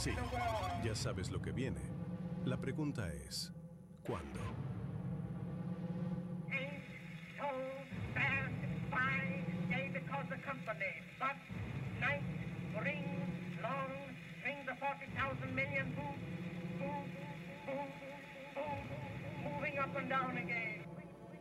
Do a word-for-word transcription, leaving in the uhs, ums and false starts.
Sí, ya sabes lo que viene. La pregunta es, ¿cuándo? Ain't so bad by day because the company, but night brings long strings of forty thousand million boom, boom, boom, boom, moving up and down again.